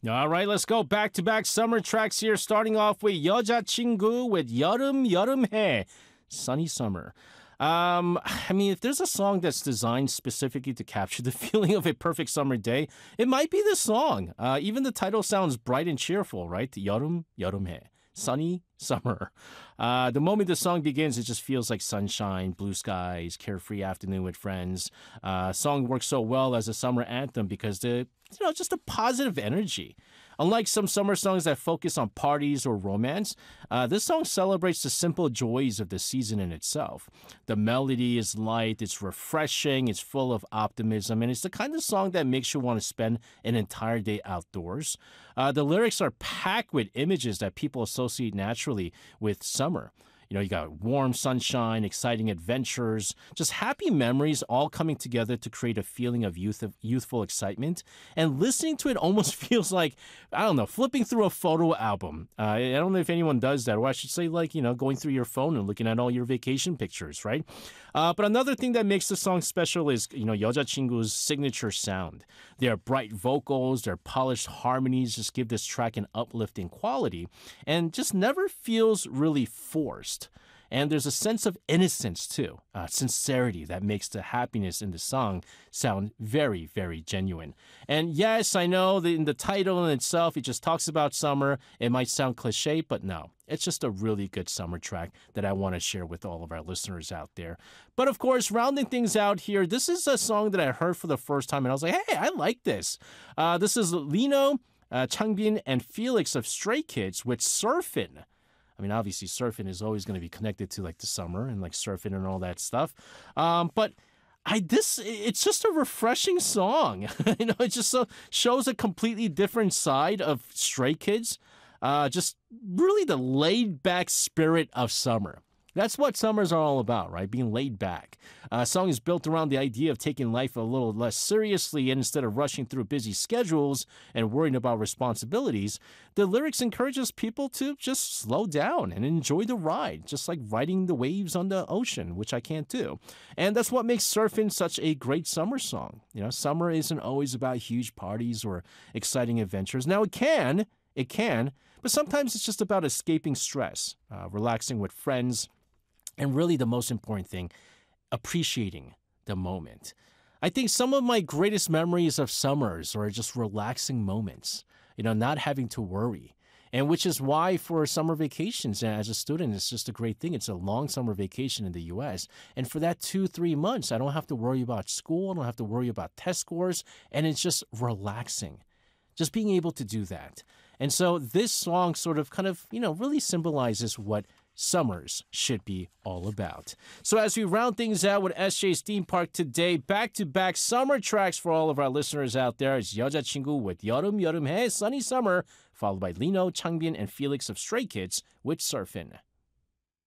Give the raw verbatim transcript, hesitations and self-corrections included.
All right, let's go back-to-back summer tracks here, starting off with 여자친구 with 여름, 여름해, sunny summer. Um, I mean, if there's a song that's designed specifically to capture the feeling of a perfect summer day, it might be this song. Uh, even the title sounds bright and cheerful, right? 여름, 여름해. Sunny summer. Uh, the moment the song begins, it just feels like sunshine, blue skies, carefree afternoon with friends. Uh, song works so well as a summer anthem because the you know just a positive energy. Unlike some summer songs that focus on parties or romance, uh, this song celebrates the simple joys of the season in itself. The melody is light, it's refreshing, it's full of optimism, and it's the kind of song that makes you want to spend an entire day outdoors. Uh, the lyrics are packed with images that people associate naturally with summer. You know, you got warm sunshine, exciting adventures, just happy memories all coming together to create a feeling of youth of youthful excitement. And listening to it almost feels like, I don't know, flipping through a photo album. Uh, I don't know if anyone does that, or I should say like, you know, going through your phone and looking at all your vacation pictures, right? Uh, but another thing that makes the song special is, you know, 여자친구's signature sound. Their bright vocals, their polished harmonies just give this track an uplifting quality and just never feels really forced. And there's a sense of innocence, too, uh, sincerity that makes the happiness in the song sound very, very genuine. And yes, I know that in the title in itself, it just talks about summer. It might sound cliche, but no. It's just a really good summer track that I want to share with all of our listeners out there. But of course, rounding things out here, this is a song that I heard for the first time, and I was like, hey, I like this. Uh, this is Lino, uh, Changbin, and Felix of Stray Kids with Surfin'. I mean, obviously, surfing is always going to be connected to like the summer and like surfing and all that stuff. Um, but I this it's just a refreshing song. you know, it just so, shows a completely different side of Stray Kids. Uh, just really the laid back spirit of summer. That's what summers are all about, right? Being laid back. A uh, song is built around the idea of taking life a little less seriously, and instead of rushing through busy schedules and worrying about responsibilities, the lyrics encourages people to just slow down and enjoy the ride, just like riding the waves on the ocean, which I can't do. And that's what makes Surfin' such a great summer song. You know, summer isn't always about huge parties or exciting adventures. Now, it can, it can, but sometimes it's just about escaping stress, uh, relaxing with friends, and really the most important thing, appreciating the moment. I think some of my greatest memories of summers are just relaxing moments, you know, not having to worry. And which is why for summer vacations as a student, it's just a great thing. It's a long summer vacation in the U S. And for that two, three months, I don't have to worry about school. I don't have to worry about test scores. And it's just relaxing. Just being able to do that. And so this song sort of kind of, you know, really symbolizes what summers should be all about. So as we round things out with S J's Theme Park today, back-to-back summer tracks for all of our listeners out there. It's 여자친구 with 여름, 여름해, sunny summer, followed by Lino, Changbin, and Felix of Stray Kids with Surfin'.